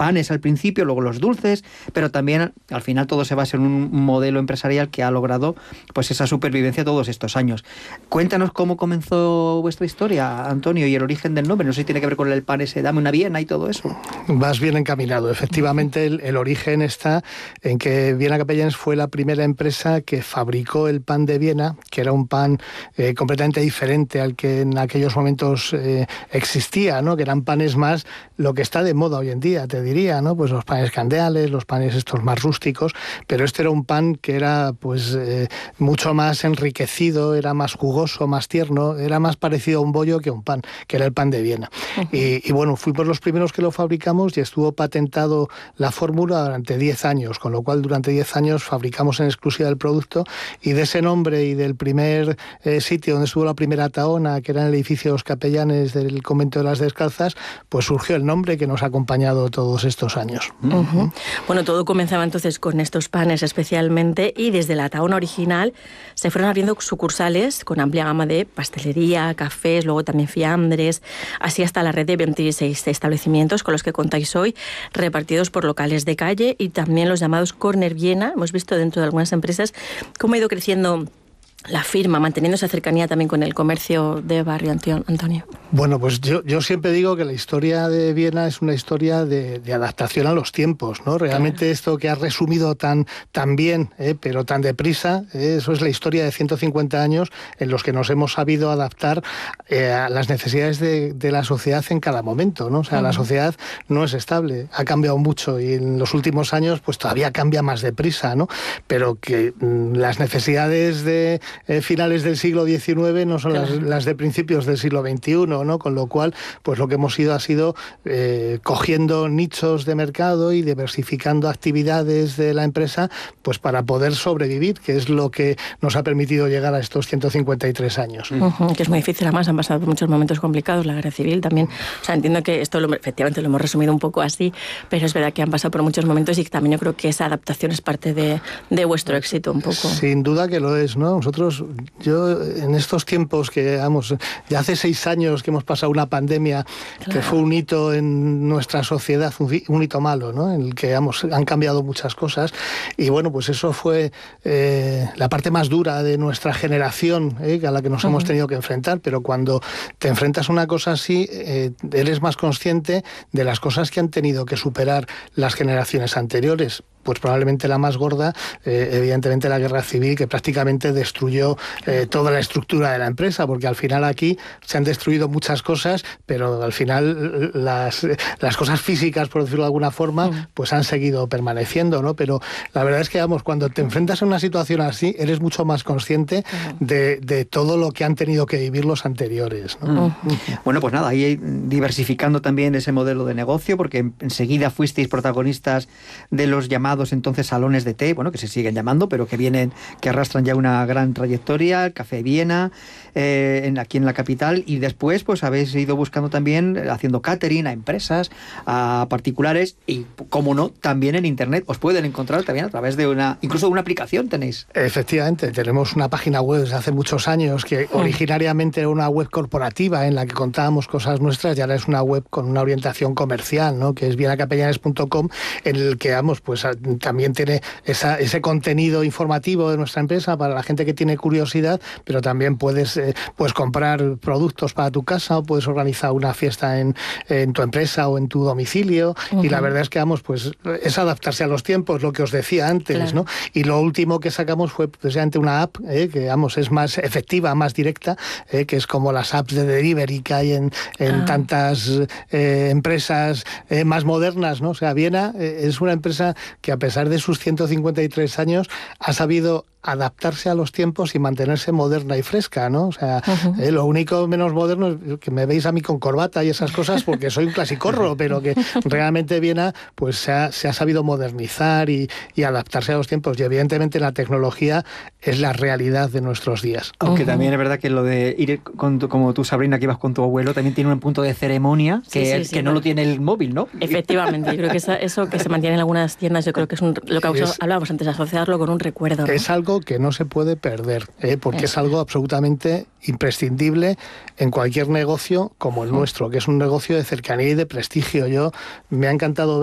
panes al principio, luego los dulces, pero también al final todo se basa en un modelo empresarial que ha logrado pues esa supervivencia todos estos años. Cuéntanos cómo comenzó vuestra historia, Antonio, y el origen del nombre. No sé si tiene que ver con el pan ese, dame una Viena y todo eso. Vas bien encaminado. Efectivamente, el origen está en que Viena Capellanes fue la primera empresa que fabricó el pan de Viena, que era un pan completamente diferente al que en aquellos momentos existía, ¿no? Que eran panes más lo que está de moda hoy en día, te diría, ¿no? Pues los panes candeales, los panes estos más rústicos, pero este era un pan que era pues mucho más enriquecido, era más jugoso, más tierno, era más parecido a un bollo que a un pan, que era el pan de Viena. Uh-huh. Y bueno, fuimos los primeros que lo fabricamos y estuvo patentado la fórmula durante 10 años, con lo cual durante 10 años fabricamos en exclusiva el producto, y de ese nombre y del primer sitio donde estuvo la primera taona, que era en el edificio de los Capellanes del Convento de las Descalzas, pues surgió el nombre que nos ha acompañado todos estos años. Uh-huh. Bueno, todo comenzaba entonces con estos panes especialmente, y desde la taona original se fueron abriendo sucursales con amplia gama de pastelería, cafés, luego también fiambres, así hasta la red de 26 establecimientos con los que contáis hoy, repartidos por locales de calle y también los llamados Corner Viena. Hemos visto dentro de algunas empresas cómo ha ido creciendo la firma, manteniendo esa cercanía también con el comercio de barrio, Antonio. Bueno, pues yo siempre digo que la historia de Viena es una historia de adaptación a los tiempos, ¿no? Realmente claro. Esto que has resumido tan bien, pero tan deprisa, eso es la historia de 150 años en los que nos hemos sabido adaptar a las necesidades de la sociedad en cada momento, ¿no? O sea, la sociedad no es estable, ha cambiado mucho y en los últimos años pues todavía cambia más deprisa, ¿no? Pero que las necesidades de finales del siglo XIX no son claro. las de principios del siglo XXI, ¿no? Con lo cual, pues lo que hemos ido ha sido cogiendo nichos de mercado y diversificando actividades de la empresa, pues para poder sobrevivir, que es lo que nos ha permitido llegar a estos 153 años. Uh-huh, que es muy difícil, además han pasado por muchos momentos complicados, la guerra civil también. O sea, entiendo que esto efectivamente lo hemos resumido un poco así, pero es verdad que han pasado por muchos momentos y también yo creo que esa adaptación es parte de vuestro éxito un poco. Sin duda que lo es, ¿no? Nosotros, yo en estos tiempos que, vamos, ya hace 6 años que hemos pasado una pandemia claro. que fue un hito en nuestra sociedad, un hito malo, ¿no? En el que, vamos, han cambiado muchas cosas y bueno, pues eso fue la parte más dura de nuestra generación, a la que nos hemos tenido que enfrentar, pero cuando te enfrentas a una cosa así, eres más consciente de las cosas que han tenido que superar las generaciones anteriores. Pues probablemente la más gorda, evidentemente la guerra civil, que prácticamente destruyó toda la estructura de la empresa, porque al final aquí se han destruido muchas cosas, pero al final las cosas físicas, por decirlo de alguna forma, pues han seguido permaneciendo, ¿no? Pero la verdad es que, vamos, cuando te enfrentas a una situación así, eres mucho más consciente de todo lo que han tenido que vivir los anteriores, ¿no? Bueno, pues nada, ahí diversificando también ese modelo de negocio, porque enseguida fuisteis protagonistas de los llamados entonces salones de té, bueno, que se siguen llamando, pero que arrastran ya una gran trayectoria, el Café Viena, aquí en la capital, y después pues habéis ido buscando también, haciendo catering a empresas, a particulares, y como no, también en internet. Os pueden encontrar también a través de incluso de una aplicación tenéis. Efectivamente, tenemos una página web desde hace muchos años, que originariamente era una web corporativa en la que contábamos cosas nuestras, y ahora es una web con una orientación comercial, ¿no? Que es vienacapellanes.com, en el que, vamos, pues también tiene ese contenido informativo de nuestra empresa para la gente que tiene curiosidad, pero también puedes comprar productos para tu casa, o puedes organizar una fiesta en tu empresa o en tu domicilio, y la verdad es que, vamos, pues es adaptarse a los tiempos, lo que os decía antes, claro. ¿no? Y lo último que sacamos fue precisamente una app que, vamos, es más efectiva, más directa, que es como las apps de delivery que hay en tantas empresas más modernas, ¿no? O sea, Viena es una empresa que, a pesar de sus 153 años, ha sabido adaptarse a los tiempos y mantenerse moderna y fresca, ¿no? O sea, lo único menos moderno es que me veis a mí con corbata y esas cosas porque soy un clasicorro, pero que realmente Viena pues se ha sabido modernizar y adaptarse a los tiempos, y evidentemente la tecnología es la realidad de nuestros días. Aunque también es verdad que lo de ir como tú, Sabrina, que ibas con tu abuelo, también tiene un punto de ceremonia que no lo tiene el móvil, ¿no? Efectivamente, yo creo que eso que se mantiene en algunas tiendas, yo creo que es lo que hablábamos antes, asociarlo con un recuerdo, ¿no? Es algo que no se puede perder, porque es algo absolutamente imprescindible en cualquier negocio como el nuestro, que es un negocio de cercanía y de prestigio. Me ha encantado